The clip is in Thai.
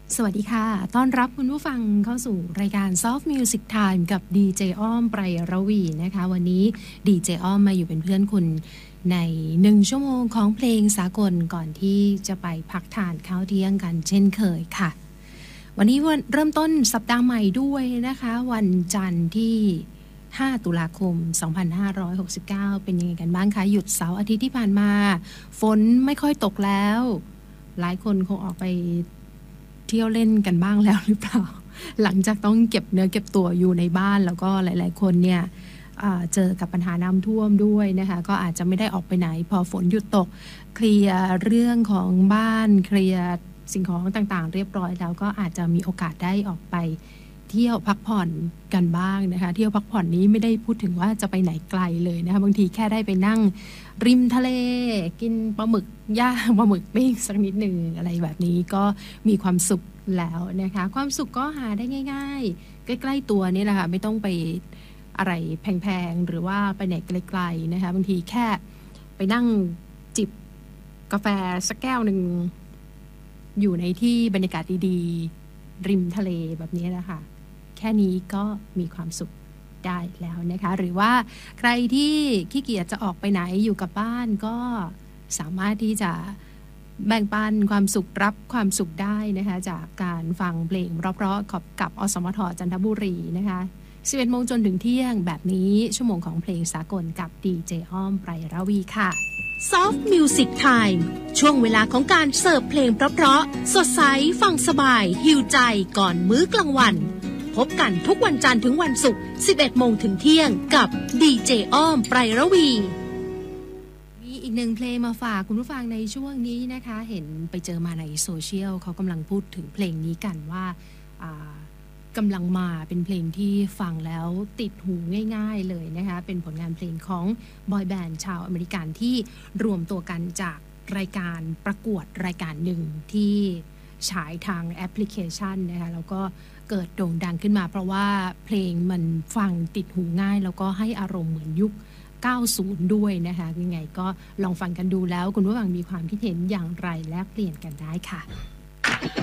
สวัสดีค่ะต้อนรับคุณผู้ฟังเข้าสู่รายการ Soft Music Time กับดีเจอ้อมไพรระวีนะคะวันนี้ดีเจอ้อมมาอยู่เป็นเพื่อนคุณใน1ชั่วโมงของเพลงสากลก่อนที่จะไปพักทานข้าวเที่ยงกันเช่นเคยค่ะวันนี้เริ่มต้นสัปดาห์ใหม่ด้วยนะคะวันจันทร์ที่5 ตุลาคม 2569 เป็นยังไงกันบ้างคะหยุดเสาร์อาทิตย์ที่ผ่านมาฝนไม่ค่อยตกแล้วหลายคนคงออกไปเที่ยวเล่นกันบ้างแล้วหรือเปล่าหลังจากต้องเก็บเนื้อเก็บตัวอยู่ในบ้านแล้วก็หลายๆคนเนี่ยเจอกับปัญหาน้ำท่วมด้วยนะคะก็อาจจะไม่ได้ออกไปไหนพอฝนหยุดตกเคลียร์เรื่องของบ้านเคลียร์สิ่งของต่างๆเรียบร้อยแล้วก็อาจจะมีโอกาสได้ออกไปเที่ยวพักผ่อนกันบ้างนะคะเที่ยวพักผ่อนนี้ไม่ได้พูดถึงว่าจะไปไหนไกลเลยนะคะบางทีแค่ได้ไปนั่งริมทะเลกินปลาหมึกย่างปลาหมึกปิ้งสักนิดหนึ่งอะไรแบบนี้ก็มีความสุขแล้วนะคะความสุขก็หาได้ง่ายๆใกล้ๆตัวนี่แหละค่ะไม่ต้องไปอะไรแพงๆหรือว่าไปไหนไกลๆนะคะบางทีแค่ไปนั่งจิบกาแฟสักแก้วหนึ่งอยู่ในที่บรรยากาศดีๆริมทะเลแบบนี้นะคะแค่นี้ก็มีความสุขได้แล้วนะคะหรือว่าใครที่ขี้เกียจจะออกไปไหนอยู่กับบ้านก็สามารถที่จะแบ่งปันความสุขรับความสุขได้นะคะจากการฟังเพลงเพราะๆกับอสมทจันทบุรีนะคะ11 โมงจนถึงเที่ยงแบบนี้ชั่วโมงของเพลงสากลกับดีเจอ้อมไพรระวีค่ะ Soft Music Time ช่วงเวลาของการเสิร์ฟเพลงเพราะๆสดใสฟังสบายหิวใจก่อนมื้อกลางวันพบกันทุกวันจันทร์ถึงวันศุกร์ 11 โมงถึงเที่ยงกับดีเจอ้อมไพรระวีมีอีกหนึ่งเพลงมาฝากคุณผู้ฟังในช่วงนี้นะคะเห็นไปเจอมาในโซเชียลเขากำลังพูดถึงเพลงนี้กันว่ากำลังมาเป็นเพลงที่ฟังแล้วติดหูง่ายๆเลยนะคะเป็นผลงานเพลงของบอยแบนด์ชาวอเมริกันที่รวมตัวกันจากรายการประกวดรายการหนึ่งที่ฉายทางแอปพลิเคชันนะคะแล้วก็เกิดโด่งดังขึ้นมาเพราะว่าเพลงมันฟังติดหูง่ายแล้วก็ให้อารมณ์เหมือนยุค90ด้วยนะคะยังไงก็ลองฟังกันดูแล้วคุณผู้ฟังมีความคิดเห็นอย่างไรแลกเปลี่ยนกันได้ค่ะ